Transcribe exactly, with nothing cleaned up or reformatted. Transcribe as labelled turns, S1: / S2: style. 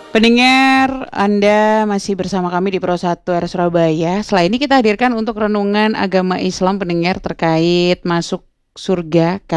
S1: Pendengar, Anda masih bersama kami di Pro satu R Surabaya. Setelah ini kita hadirkan untuk renungan agama Islam pendengar terkait masuk surga